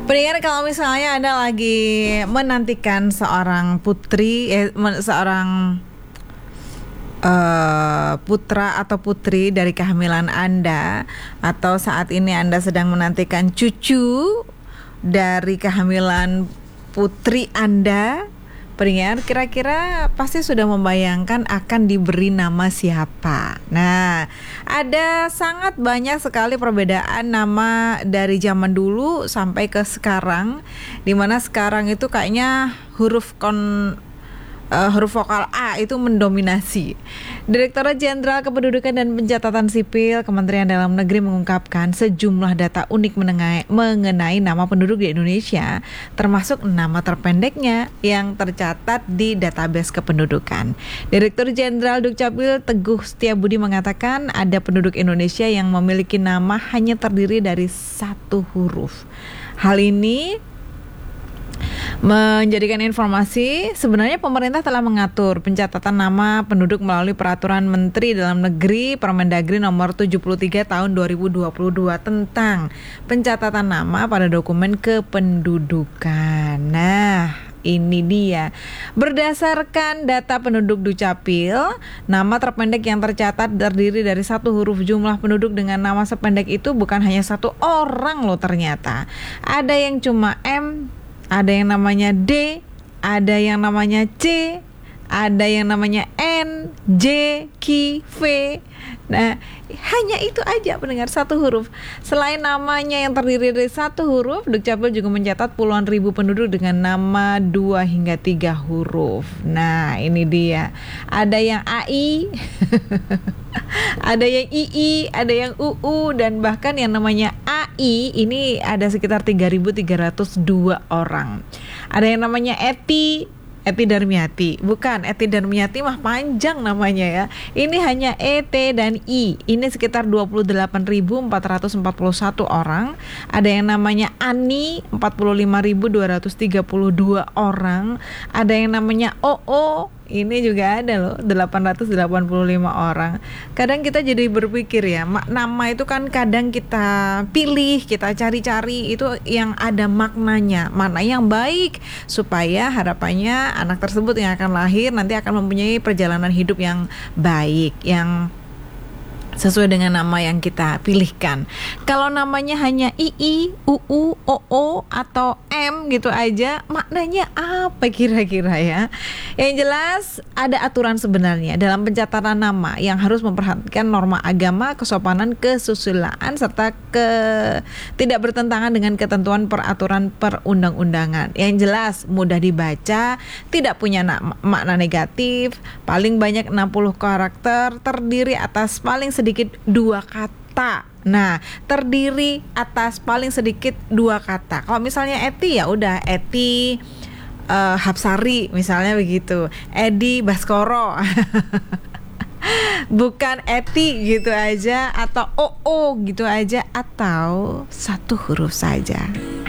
Pendengar, kalau misalnya Anda lagi menantikan seorang putri, seorang putra atau putri dari kehamilan Anda, atau saat ini Anda sedang menantikan cucu dari kehamilan putri Anda, pendengar, kira-kira pasti sudah membayangkan akan diberi nama siapa. Nah, ada sangat banyak sekali perbedaan nama dari zaman dulu sampai ke sekarang, dimana sekarang itu kayaknya huruf vokal A itu mendominasi. Direktorat Jenderal Kependudukan dan Pencatatan Sipil Kementerian Dalam Negeri mengungkapkan sejumlah data unik mengenai nama penduduk di Indonesia, termasuk nama terpendeknya yang tercatat di database kependudukan. Direktur Jenderal Dukcapil Teguh Setiabudi mengatakan ada penduduk Indonesia yang memiliki nama hanya terdiri dari satu huruf. Hal ini menjadikan informasi, sebenarnya pemerintah telah mengatur pencatatan nama penduduk melalui Peraturan Menteri Dalam Negeri Permendagri nomor 73 tahun 2022 tentang pencatatan nama pada dokumen kependudukan. Nah, ini dia. Berdasarkan data penduduk Dukcapil, nama terpendek yang tercatat terdiri dari satu huruf. Jumlah penduduk dengan nama sependek itu bukan hanya satu orang loh ternyata. Ada yang cuma M, ada yang namanya D, ada yang namanya C, ada yang namanya N, J, Q, V. Nah, hanya itu aja pendengar, satu huruf. Selain namanya yang terdiri dari satu huruf, Dukcapil juga mencatat puluhan ribu penduduk dengan nama 2 hingga 3 huruf. Nah, ini dia. Ada yang AI, ada yang II, ada yang UU, dan bahkan yang namanya AI ini ada sekitar 3.302 orang. Ada yang namanya Eti Darmiati. Bukan, Eti Darmiati mah panjang namanya ya. Ini hanya ET dan I. Ini sekitar 28.441 orang. Ada yang namanya Ani, 45.232 orang. Ada yang namanya OO, ini juga ada loh, 885 orang. Kadang kita jadi berpikir ya, nama itu kan kadang kita pilih, kita cari-cari itu yang ada maknanya, mana yang baik, supaya harapannya anak tersebut yang akan lahir nanti akan mempunyai perjalanan hidup yang baik, yang sesuai dengan nama yang kita pilihkan. Kalau namanya hanya II, UU, OO, atau M gitu aja, maknanya apa kira-kira ya? Yang jelas ada aturan sebenarnya dalam pencatatan nama yang harus memperhatikan norma agama, kesopanan, kesusilaan, serta tidak bertentangan dengan ketentuan peraturan perundang-undangan. Yang jelas mudah dibaca, tidak punya makna negatif, paling banyak 60 karakter, terdiri atas paling sedikit 2 kata. Nah, terdiri atas paling sedikit 2 kata. Kalau misalnya Eti ya udah Eti Hapsari misalnya begitu. Edi Baskoro. Bukan Eti gitu aja, atau OO gitu aja, atau satu huruf saja.